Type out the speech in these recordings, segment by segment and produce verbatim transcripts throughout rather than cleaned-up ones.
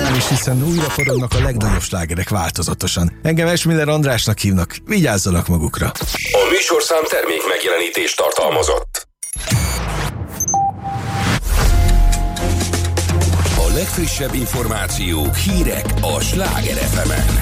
normális, hiszen újra forognak a legnagyobb slágerek változatosan. Engem Esmiller Andrásnak hívnak, vigyázzanak magukra. A műsorszám termék megjelenítést tartalmazott. A legfrissebb információk, hírek a Sláger ef emen.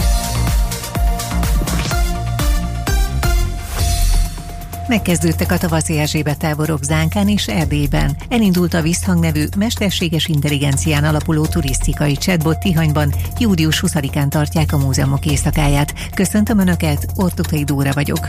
Megkezdődtek a tavaszi Erzsébet táborok Zánkán és Erdélyben. Elindult a Visszhang nevű mesterséges intelligencián alapuló turisztikai chatbot Tihanyban. július huszadikán tartják a múzeumok éjszakáját. Köszöntöm Önöket, Ortutai Dóra vagyok.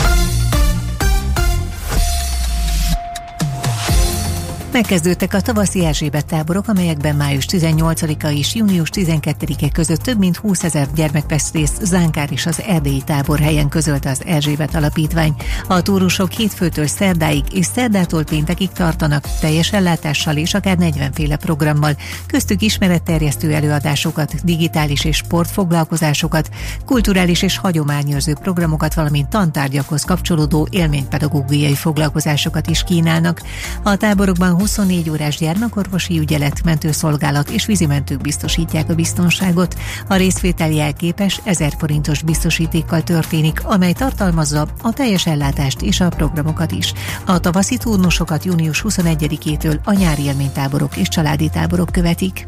Megkezdődtek a tavaszi Erzsébet táborok, amelyekben május tizennyolcadika és június tizenkettedike között több mint húszezer gyermek vesz részt Zánkár és az erdélyi táborhelyen, közölte az Erzsébet Alapítvány. A túrusok hétfőtől szerdáig és szerdától péntekig tartanak teljes ellátással és akár negyvenféle programmal, köztük ismeretterjesztő előadásokat, digitális és sportfoglalkozásokat, kulturális és hagyományőrző programokat, valamint tantárgyakhoz kapcsolódó élménypedagógiai foglalkozásokat is kínálnak. A táborokban huszonnégy órás gyermekorvosi ügyelet, mentőszolgálat és vízimentők biztosítják a biztonságot. A részvétel jelképes ezer forintos biztosítékkal történik, amely tartalmazza a teljes ellátást és a programokat is. A tavaszi turnusokat június huszonegyedikétől a nyári élménytáborok és családi táborok követik.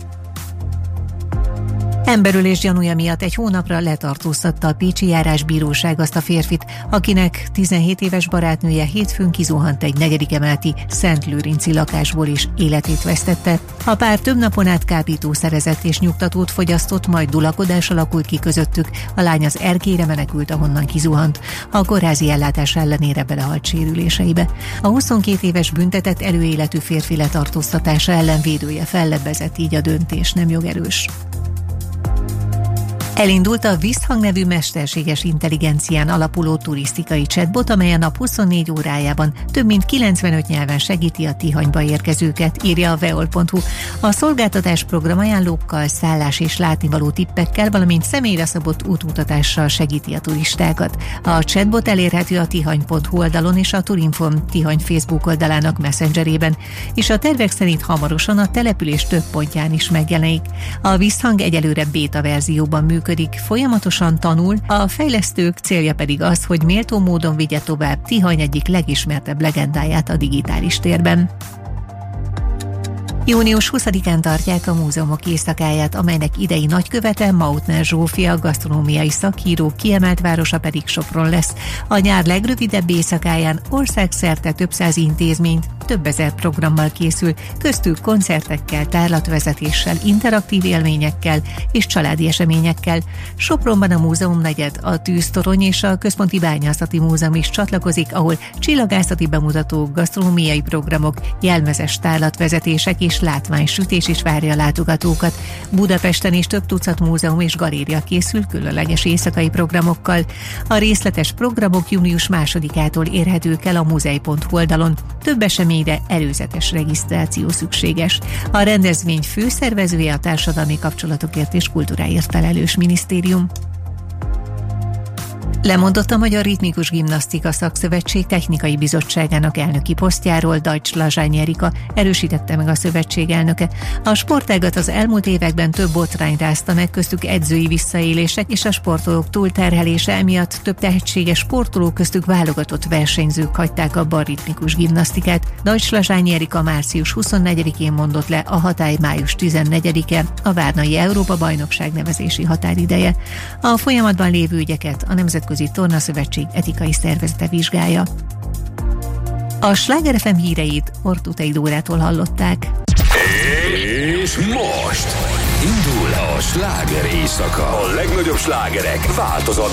Emberölés gyanúja miatt egy hónapra letartóztatta a Pécsi Járásbíróság azt a férfit, akinek tizenhét éves barátnője hétfőn kizuhant egy negyedik emeleti Szentlőrinci lakásból és életét vesztette. A pár több napon át kábítószerezett és nyugtatót fogyasztott, majd dulakodás alakult ki közöttük. A lány az erkélyre menekült, ahonnan kizuhant. A kórházi ellátás ellenére belehalt sérüléseibe. A huszonkét éves büntetett előéletű férfi letartóztatása ellen védője fellebbezett, így a döntés nem jogerős. Elindult a Visszhang nevű mesterséges intelligencián alapuló turisztikai chatbot, amely a nap huszonnégy órájában több mint kilencvenöt nyelven segíti a Tihanyba érkezőket, írja a veol pont hu. A szolgáltatás programajánlókkal, szállás és látnivaló tippekkel, valamint személyre szabott útmutatással segíti a turistákat. A chatbot elérhető a tihany pont hu oldalon és a Turinform Tihany Facebook oldalának messengerében, és a tervek szerint hamarosan a település több pontján is megjelenik. A Visszhang egyelőre béta verzióban működik. Folyamatosan tanul, a fejlesztők célja pedig az, hogy méltó módon vigye tovább Tihany egyik legismertebb legendáját a digitális térben. június huszadikán tartják a múzeumok éjszakáját, amelynek idei nagykövete Mautner Zsófia, gasztronómiai szakíró, kiemelt városa pedig Sopron lesz. A nyár legrövidebb éjszakáján országszerte több száz intézmény több ezer programmal készül, köztük koncertekkel, tárlatvezetéssel, interaktív élményekkel és családi eseményekkel. Sopronban a múzeumnegyed, a Tűztorony és a Központi Bányászati Múzeum is csatlakozik, ahol csillagászati bemutatók, gasztronómiai programok, jelmezes tárlatvezetések és látványsütés is várja a látogatókat. Budapesten is több tucat múzeum és galéria készül különleges éjszakai programokkal. A részletes programok június másodikától érhetők el a muzej pont hu oldalon. Több eseményre előzetes regisztráció szükséges. A rendezvény főszervezője a Társadalmi Kapcsolatokért és Kultúráért felelős minisztérium. Lemondott a Magyar Ritmikus Gimnasztika Szakszövetség technikai bizottságának elnöki posztjáról. Deutsch Lazsány Erika, erősítette meg a szövetség elnöke. A sportágat az elmúlt években több botrány rázta meg, köztük edzői visszaélések és a sportolók túlterhelése, emiatt több tehetséges sportoló, köztük válogatott versenyzők hagyták abba a ritmikus gimnasztikát. Deutsch Lazsány Erika március huszonnegyedikén mondott le, a hatály május tizennegyedike, a várnai Európa-bajnokság nevezési határideje. A folyamatban lévő ügyeket a Nemzetközi Tornaszövetség etikai szervezete vizsgálja. A Sláger ef em híreit Ortutai Dórától hallották. És most indul a sláger éjszaka. A legnagyobb slágerek változatban